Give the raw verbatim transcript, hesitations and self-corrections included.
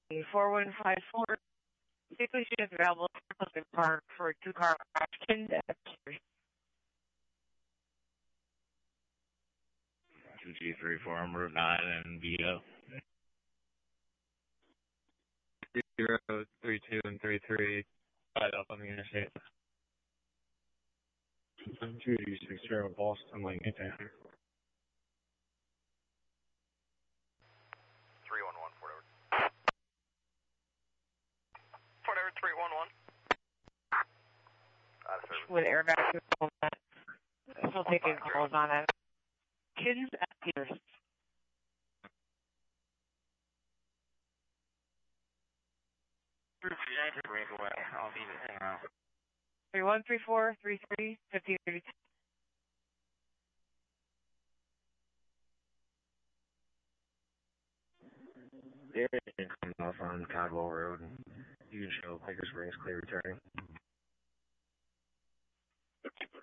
four one five four. Vehicle is available in park for two car option. two G three four on Route nine and Vito. zero, three two, and three three, tied up on the interstate. two G six zero Boston, like anything. three one one, Fort Edward. Fort Edward three one one. Out of service. With airbag on that. Still taking calls on it. Kids at Pierce. I'll leave it hang out. Three one three four three three fifteen thirty two. The area coming off on Codwell Road. You can show Pickers Springs clear returning.